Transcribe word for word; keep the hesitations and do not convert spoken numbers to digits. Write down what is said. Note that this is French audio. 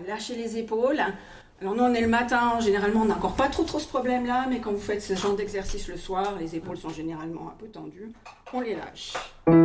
lâcher les épaules. Alors nous, on est le matin, généralement, on n'a encore pas trop, trop ce problème-là, mais quand vous faites ce genre d'exercice le soir, les épaules sont généralement un peu tendues, on les lâche.